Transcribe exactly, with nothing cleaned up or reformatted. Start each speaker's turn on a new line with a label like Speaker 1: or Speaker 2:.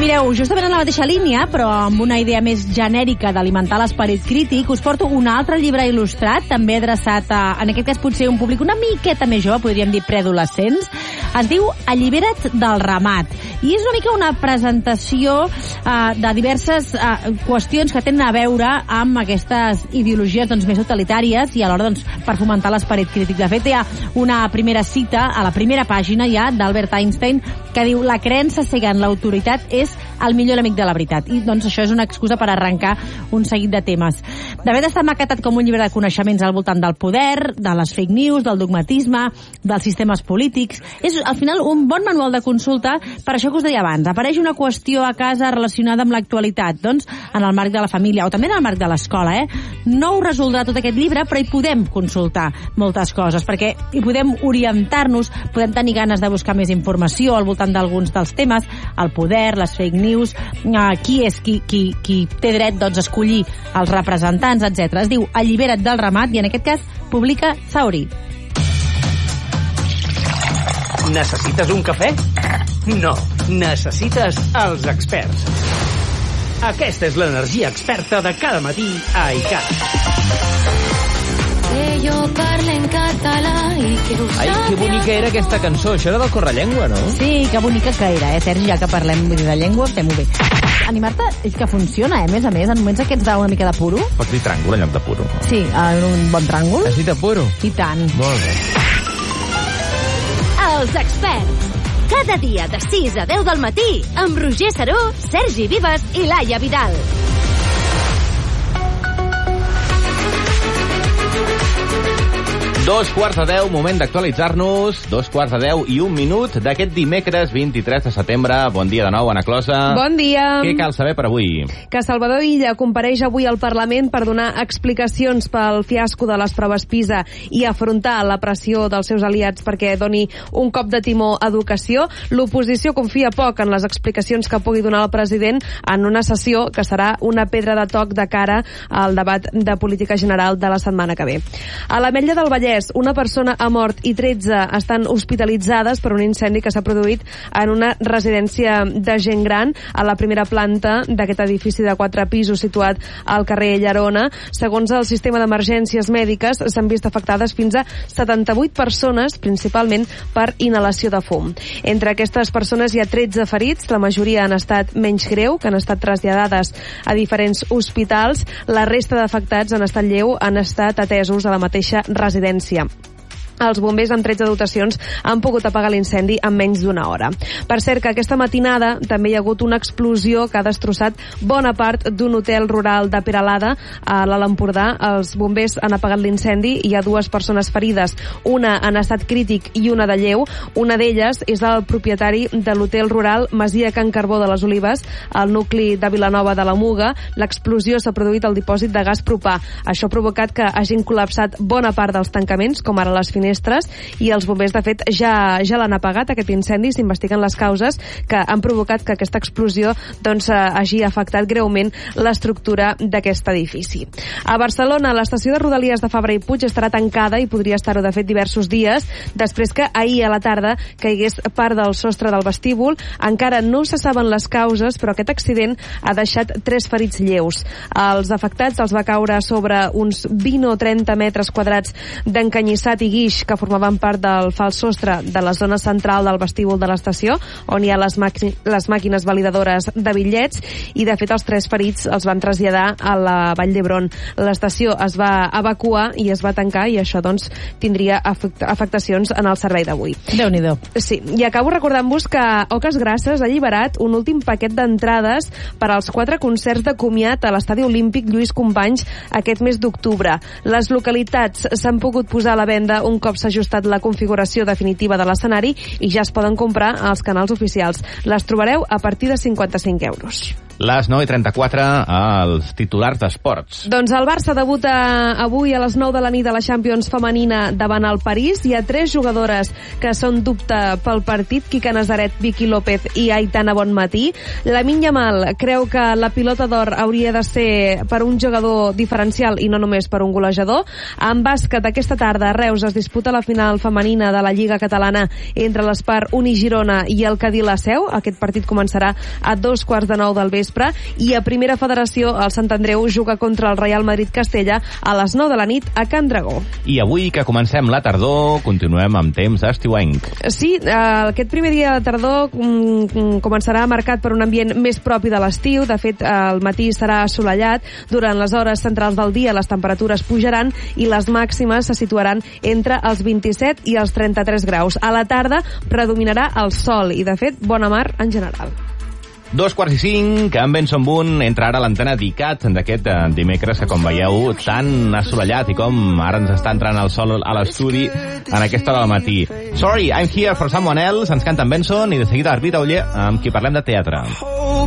Speaker 1: Mireu, justament en la mateixa línia, però amb una idea més genèrica d'alimentar l'esperit crític, us porto un altre llibre il·lustrat, també adreçat a, en aquest cas potser un públic una miqueta més jove, podríem dir preadolescents. Es diu Allibera't del ramat. I és una mica una presentació eh, de diverses eh, qüestions que tenen a veure amb aquestes ideologies doncs, més totalitàries i alhora doncs, per fomentar l'esperit crític. De fet, hi ha una primera cita a la primera pàgina ja d'Albert Einstein que diu: la creença cega en l'autoritat és el millor amic de la veritat. I doncs això és una excusa per arrencar un seguit de temes. De fet, està maquetat com un llibre de coneixements al voltant del poder, de les fake news, del dogmatisme, dels sistemes polítics. És, al final, un bon manual de consulta per això que us deia abans. Apareix una qüestió a casa relacionada amb l'actualitat, doncs, en el marc de la família o també en el marc de l'escola, eh? No ho resoldrà tot aquest llibre, però hi podem consultar moltes coses, perquè hi podem orientar-nos, podem tenir ganes de buscar més informació al voltant d'alguns dels temes, el poder, les fake news, eh, qui és qui, qui, qui té dret doncs, a escollir els representants, etcètera. Es diu Allibera't del ramat i en aquest cas publica Sauri.
Speaker 2: Necessites un cafè? No, necessites els experts. Aquesta és l'energia experta de cada matí a iCat.
Speaker 3: Que jo parle en català i que ho
Speaker 4: Ai, que bonica era aquesta cançó. Això era del Correllengua, no?
Speaker 1: Sí, que bonica que era, eh, Sergi? Ja que parlem de llengua, fem-ho bé. Animar-te és que funciona, eh? A més a més, en moments que ens dà una mica de puro.
Speaker 4: Pots dir tràngol en lloc de puro.
Speaker 1: Sí, en un bon tràngol.
Speaker 4: Has dit de puro?
Speaker 1: I tant.
Speaker 4: Molt bé.
Speaker 3: Els experts. Cada dia de sis a deu del matí amb Roger Saró, Sergi Vives i Laia Vidal.
Speaker 4: Dos quarts de deu, moment d'actualitzar-nos. Dos quarts de deu i un minut d'aquest dimecres vint-i-tres de setembre. Bon dia de nou, Ana Closa.
Speaker 5: Bon dia.
Speaker 4: Què cal saber per avui?
Speaker 5: Que Salvador Illa compareix avui al Parlament per donar explicacions pel fiasco de les proves PISA i afrontar la pressió dels seus aliats perquè doni un cop de timó a educació. L'oposició confia poc en les explicacions que pugui donar el president en una sessió que serà una pedra de toc de cara al debat de política general de la setmana que ve. A l'Ametlla del Vallès, una persona ha mort i tretze estan hospitalitzades per un incendi que s'ha produït en una residència de gent gran a la primera planta d'aquest edifici de quatre pisos situat al carrer Llerona. Segons el sistema d'emergències mèdiques, s'han vist afectades fins a setanta-vuit persones, principalment per inhalació de fum. Entre aquestes persones hi ha tretze ferits, la majoria han estat menys greu, que han estat traslladades a diferents hospitals. La resta d'afectats han estat lleu, han estat atesos a la mateixa residència. Els bombers amb tretze dotacions han pogut apagar l'incendi en menys d'una hora. Per cert, que aquesta matinada també hi ha hagut una explosió que ha destrossat bona part d'un hotel rural de Peralada a l'Alt Empordà. Els bombers han apagat l'incendi i hi ha dues persones ferides, una en estat crític i una de lleu. Una d'elles és el propietari de l'hotel rural Masia Can Carbó de les Olives, al nucli de Vilanova de la Muga. L'explosió s'ha produït al dipòsit de gas propà. Això ha provocat que hagin col·lapsat bona part dels tancaments, com ara les finestres, i els bombers, de fet, ja ja l'han apagat, aquest incendi. S'investiguen les causes que han provocat que aquesta explosió doncs, hagi afectat greument l'estructura d'aquest edifici. A Barcelona, l'estació de Rodalies de Fabra i Puig estarà tancada i podria estar-ho, de fet, diversos dies, després que ahir a la tarda caigués part del sostre del vestíbul. Encara no se saben les causes, però aquest accident ha deixat tres ferits lleus. Els afectats els va caure sobre uns vint o trenta metres quadrats d'encanyissat i guix que formaven part del fals sostre de la zona central del vestíbul de l'estació, on hi ha les, les màquines validadores de bitllets, i de fet els tres ferits els van traslladar a la Vall d'Hebron. L'estació es va evacuar i es va tancar, i això doncs tindria afectacions en el servei d'avui.
Speaker 1: Déu-n'hi-do.
Speaker 5: Sí, i acabo recordant-vos que Oques Grasses ha alliberat un últim paquet d'entrades per als quatre concerts de comiat a l'Estadi Olímpic Lluís Companys aquest mes d'octubre. Les localitats s'han pogut posar a la venda un cop s'ha ajustat la configuració definitiva de l'escenari i ja es poden comprar als canals oficials. Les trobareu a partir de cinquanta-cinc euros.
Speaker 4: Les nou i trenta-quatre, els titulars d'esports.
Speaker 5: Doncs el Barça debuta avui a les nou de la nit a la Champions femenina davant el París. Hi ha tres jugadores que són dubte pel partit, Quique Nazaret, Vicky López i Aitana Bonmatí. Lamine Yamal creu que la pilota d'or hauria de ser per un jugador diferencial i no només per un golejador. En bàsquet, aquesta tarda a Reus es disputa la final femenina de la Lliga Catalana entre l'Espar Unigirona i el Cadí La Seu. Aquest partit començarà a dos quarts de nou del vespre. I a Primera Federació, el Sant Andreu juga contra el Real Madrid Castella a les nou de la nit a Can Dragó.
Speaker 4: I avui que comencem la tardor, continuem amb temps estiuenc.
Speaker 5: Sí, eh, aquest primer dia de tardor mm, començarà marcat per un ambient més propi de l'estiu. De fet, el matí serà assolellat. Durant les hores centrals del dia les temperatures pujaran i les màximes se situaran entre els vint-i-set i els trenta-tres graus. A la tarda predominarà el sol i, de fet, bona mar en general.
Speaker 4: Dos quarts i cinc, en Benson Boone entra ara a l'antena d'ICAT d'aquest dimecres que, com veieu, tan assolellat i com ara ens està entrant el sol a l'estudi en aquesta hora del matí. Sorry, I'm here for someone else, ens canta en Benson i de seguida Arbita Oller, amb qui parlem de teatre.